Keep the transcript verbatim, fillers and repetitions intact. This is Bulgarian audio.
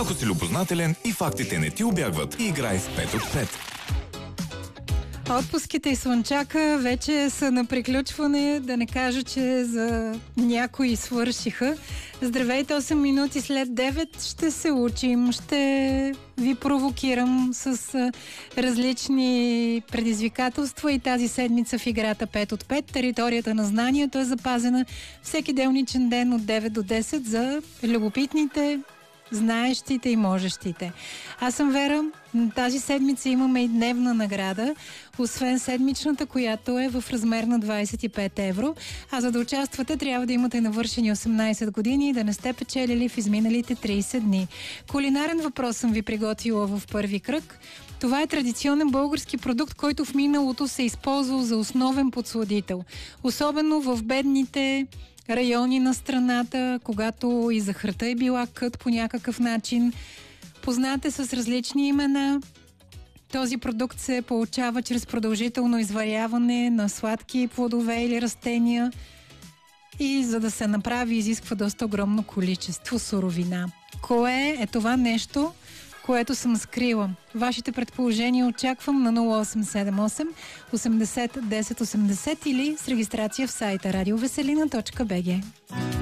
Ако си любознателен и фактите не ти убягват, играй с пет от пет. Отпуските и слънчака вече са на приключване, да не кажа, че за някои свършиха. Здравейте, осем минути след девет ще се учим, ще ви провокирам с различни предизвикателства и тази седмица в играта пет от пет. Територията на знанието е запазена всеки делничен ден от девет до десет за любопитните, знаещите и можещите. Аз съм Вера. Тази седмица имаме и дневна награда, освен седмичната, която е в размер на двадесет и пет евро. А за да участвате, трябва да имате навършени осемнадесет години и да не сте печелили в изминалите тридесет дни. Кулинарен въпрос съм ви приготвила в първи кръг. Това е традиционен български продукт, който в миналото се е използвал за основен подсладител. Особено в бедните райони на страната, когато и захарта е била кът по някакъв начин. Познат е с различни имена. Този продукт се получава чрез продължително изваряване на сладки плодове или растения и за да се направи изисква доста огромно количество суровина. Кое е това нещо, което съм скрила? Вашите предположения очаквам на нула осем седем осем осемдесет десет осемдесет или с регистрация в сайта радиовеселина точка би джи.